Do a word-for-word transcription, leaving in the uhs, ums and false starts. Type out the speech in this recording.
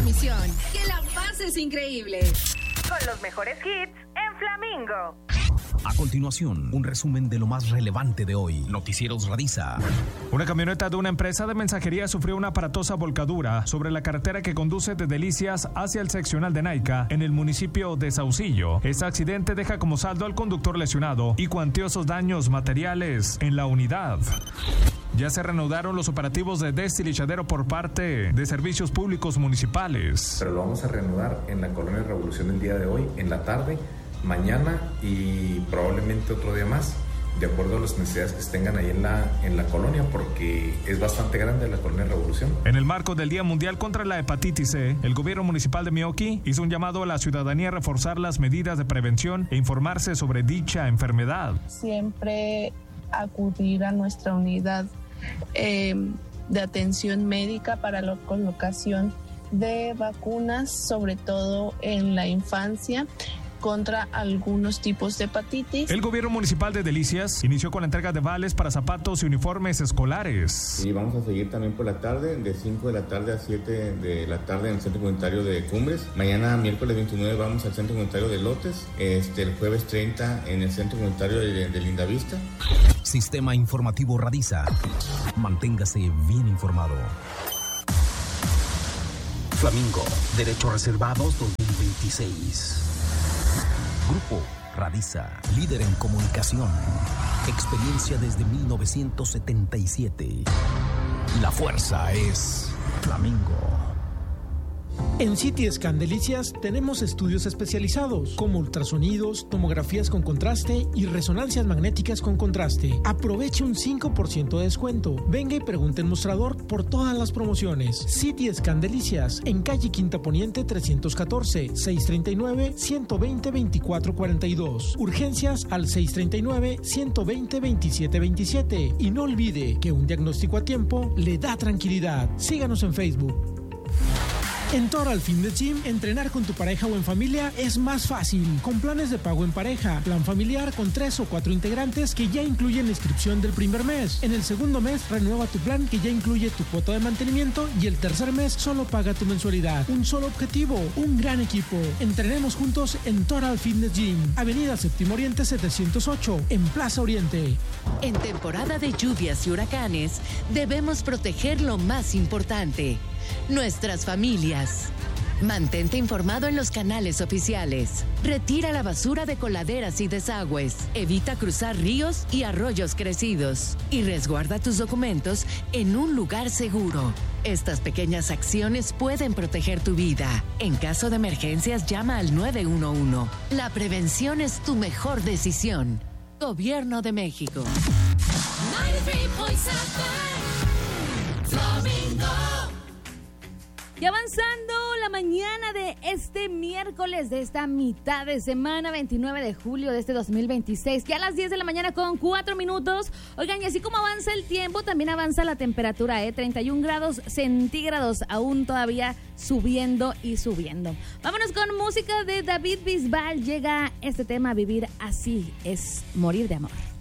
transmisión. Que la pases increíble. Con los mejores hits en Flamingo. A continuación, un resumen de lo más relevante de hoy. Noticieros Radiza. Una camioneta de una empresa de mensajería sufrió una aparatosa volcadura sobre la carretera que conduce de Delicias hacia el seccional de Naica, en el municipio de Saucillo. Este accidente deja como saldo al conductor lesionado y cuantiosos daños materiales en la unidad. Ya se reanudaron los operativos de destilizadero por parte de servicios públicos municipales. Pero lo vamos a reanudar en la Colonia Revolución el día de hoy, en la tarde, mañana y probablemente otro día más, de acuerdo a las necesidades que se tengan ahí en la, en la colonia, porque es bastante grande la Colonia Revolución. En el marco del Día Mundial contra la Hepatitis C, el gobierno municipal de Meoqui hizo un llamado a la ciudadanía a reforzar las medidas de prevención e informarse sobre dicha enfermedad. Siempre acudir a nuestra unidad eh, de atención médica para la colocación de vacunas, sobre todo en la infancia, contra algunos tipos de hepatitis. El gobierno municipal de Delicias inició con la entrega de vales para zapatos y uniformes escolares. Y vamos a seguir también por la tarde, de cinco de la tarde a siete de la tarde en el Centro Comunitario de Cumbres. Mañana, miércoles veintinueve, vamos al Centro Comunitario de Lotes. Este, el jueves treinta en el Centro Comunitario de, de Lindavista. Sistema Informativo Radiza. Manténgase bien informado. Flamingo, Derechos Reservados dos mil veintiséis. Grupo Radiza, líder en comunicación. Experiencia desde mil novecientos setenta y siete. La fuerza es Flamingo. En C T Scan Delicias tenemos estudios especializados como ultrasonidos, tomografías con contraste y resonancias magnéticas con contraste. Aproveche un cinco por ciento de descuento. Venga y pregunte en mostrador por todas las promociones. C T Scan Delicias en calle Quinta Poniente trescientos catorce, seiscientos treinta y nueve, ciento veinte, veinticuatro cuarenta y dos. Urgencias al seiscientos treinta y nueve, ciento veinte, veintisiete veintisiete. Y no olvide que un diagnóstico a tiempo le da tranquilidad. Síganos en Facebook. En Total Fitness Gym, entrenar con tu pareja o en familia es más fácil. Con planes de pago en pareja, plan familiar con tres o cuatro integrantes que ya incluyen la inscripción del primer mes. En el segundo mes, renueva tu plan que ya incluye tu cuota de mantenimiento y el tercer mes solo paga tu mensualidad. Un solo objetivo, un gran equipo. Entrenemos juntos en Total Fitness Gym. Avenida Séptimo Oriente setecientos ocho, en Plaza Oriente. En temporada de lluvias y huracanes, debemos proteger lo más importante: nuestras familias. Mantente informado en los canales oficiales. Retira la basura de coladeras y desagües. Evita cruzar ríos y arroyos crecidos. Y resguarda tus documentos en un lugar seguro. Estas pequeñas acciones pueden proteger tu vida. En caso de emergencias, llama al nueve uno uno. La prevención es tu mejor decisión. Gobierno de México. noventa y tres punto siete Flamingo. Y avanzando la mañana de este miércoles, de esta mitad de semana, veintinueve de julio de este dos mil veintiséis, ya a las diez de la mañana con cuatro minutos. Oigan, y así como avanza el tiempo, también avanza la temperatura, ¿eh? treinta y un grados centígrados, aún todavía subiendo y subiendo. Vámonos con música de David Bisbal. Llega este tema: Vivir así es morir de amor.